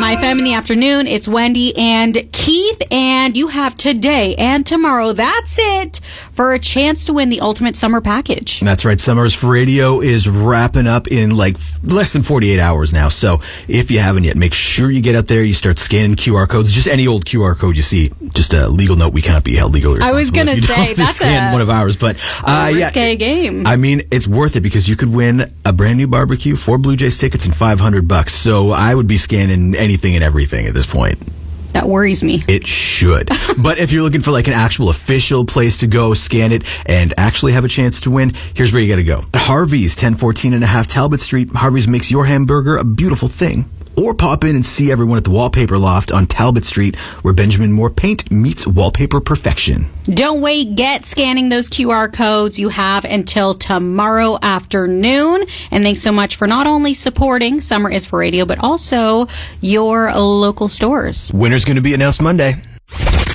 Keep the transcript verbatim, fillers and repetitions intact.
My F M in the afternoon. It's Wendy and Keith, and you have today and tomorrow. That's it for a chance to win the ultimate summer package. That's right. Summers for Radio is wrapping up in like less than forty-eight hours now. So if you haven't yet, make sure you get out there. You start scanning Q R codes. Just any old Q R code you see. Just a legal note. We cannot be held legally responsible. I was going to say that's scan a one of ours, but uh, risque yeah, game. I mean, it's worth it because you could win a brand new barbecue, four Blue Jays tickets, and five hundred bucks. So I would be scanning anything and everything at this point. That worries me. It should. But if you're looking for like an actual official place to go, scan it, and actually have a chance to win, here's where you got to go. Harvey's, ten fourteen and a half Talbot Street. Harvey's makes your hamburger a beautiful thing. Or pop in and see everyone at the Wallpaper Loft on Talbot Street, where Benjamin Moore paint meets wallpaper perfection. Don't wait. Get scanning those Q R codes. You have until tomorrow afternoon. And thanks so much for not only supporting Summer is for Radio, but also your local stores. Winner's going to be announced Monday.